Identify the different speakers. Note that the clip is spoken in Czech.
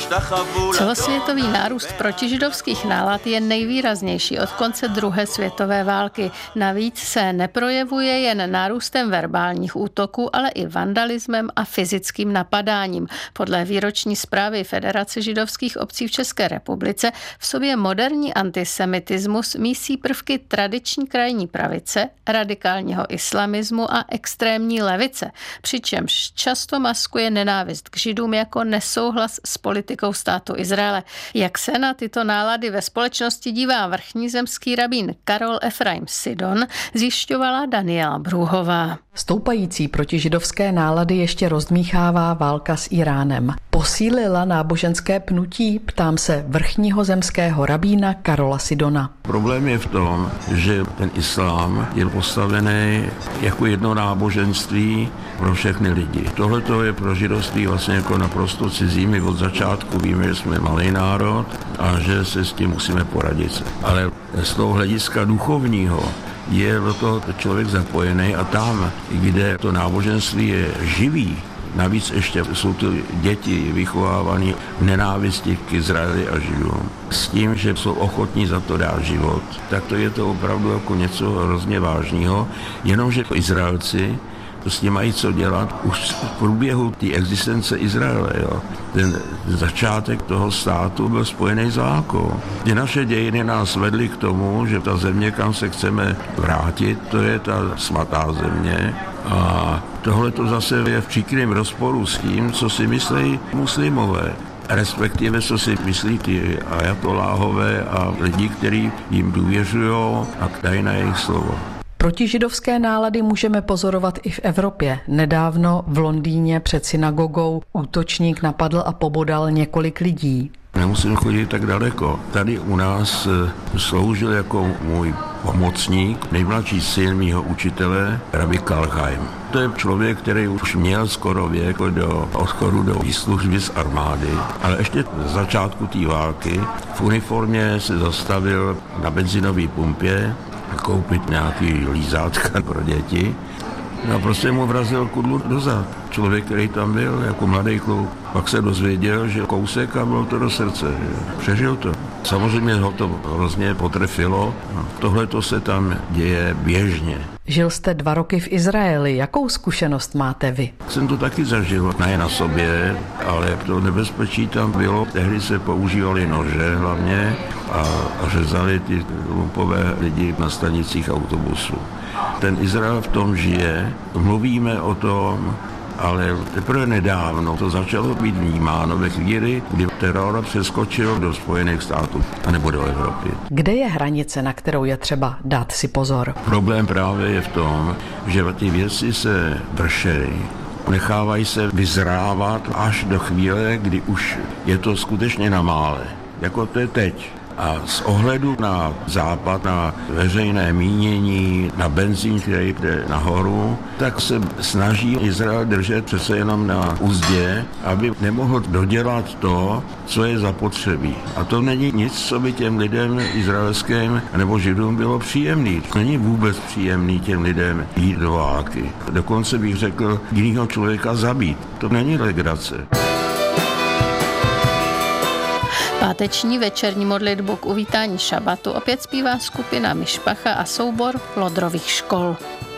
Speaker 1: Celosvětový nárůst protižidovských nálad je nejvýraznější od konce druhé světové války. Navíc se neprojevuje jen nárůstem verbálních útoků, ale i vandalismem a fyzickým napadáním. Podle výroční zprávy Federace židovských obcí v České republice v sobě moderní antisemitismus mísí prvky tradiční krajní pravice, radikálního islamismu a extrémní levice, přičemž často maskuje nenávist k židům jako nesouhlas s politikou státu Izraele. Jak se na tyto nálady ve společnosti dívá vrchní zemský rabín Karol Efraim Sidon, zjišťovala Daniela Brůhová.
Speaker 2: Stoupající protižidovské nálady ještě rozdmíchává válka s Iránem. Posílila náboženské pnutí? Ptám se vrchního zemského rabína Karola Sidona.
Speaker 3: Problém je v tom, že ten islám je postavený jako jedno náboženství pro všechny lidi. Tohle je pro židovství vlastně jako naprosto cizí. My od začátku víme, že jsme malý národ a že se s tím musíme poradit. Ale z toho hlediska duchovního je do toho člověk zapojený a tam, kde to náboženství je živý, navíc ještě jsou ty děti vychovávané v nenávisti k Izraeli a Židům. S tím, že jsou ochotní za to dát život, tak to je to opravdu jako něco hrozně vážného, jenomže Izraelci s tím mají co dělat už v průběhu té existence Izraele. Jo. Ten začátek toho státu byl spojený s válkou. Ty naše dějiny nás vedly k tomu, že ta země, kam se chceme vrátit, to je ta svatá země. A tohle to zase je v příkrém rozporu s tím, co si myslí muslimové. Respektive, co si myslí ty ajatoláhové a lidi, kteří jim důvěřují a dají na jejich slovo.
Speaker 2: Protižidovské nálady můžeme pozorovat i v Evropě. Nedávno v Londýně před synagogou útočník napadl a pobodal několik lidí.
Speaker 3: Nemusím chodit tak daleko. Tady u nás sloužil jako můj pomocník, nejmladší syn mýho učitele, rabí Kalchaim. To je člověk, který už měl skoro věk do odchodu do výslužby z armády, ale ještě na začátku té války v uniformě se zastavil na benzinové pumpě koupit nějaký lízátka pro děti. A prostě mu vrazil kudlu do zad. Člověk, který tam byl jako mladý kluk, pak se dozvěděl, že kousek a bylo to do srdce. Přežil to. Samozřejmě ho to hrozně potrefilo. Tohle to se tam děje běžně.
Speaker 2: Žil jste 2 roky v Izraeli. Jakou zkušenost máte vy?
Speaker 3: Jsem to taky zažil, ne na sobě, ale to nebezpečí tam bylo. Tehdy se používaly nože hlavně a řezali ty lumpové lidi na stanicích autobusů. Ten Izrael v tom žije, mluvíme o tom, ale teprve nedávno to začalo být vnímáno ve chvíli, kdy teror přeskočil do Spojených států anebo do Evropy.
Speaker 2: Kde je hranice, na kterou je třeba dát si pozor?
Speaker 3: Problém právě je v tom, že ty věci se vršejí, nechávají se vyzrávat až do chvíle, kdy už je to skutečně na mále. Jako to je teď. A z ohledu na západ, na veřejné mínění, na benzín, který jde nahoru, tak se snaží Izrael držet přece jenom na uzdě, aby nemohl dodělat to, co je zapotřebí. A to není nic, co by těm lidem izraelským nebo Židům bylo příjemný. Není vůbec příjemný těm lidem jít do války. Dokonce bych řekl, jinýho člověka zabít. To není legrace.
Speaker 1: Páteční večerní modlitbu k uvítání šabatu opět zpívá skupina Mišpacha a soubor Lodrových škol.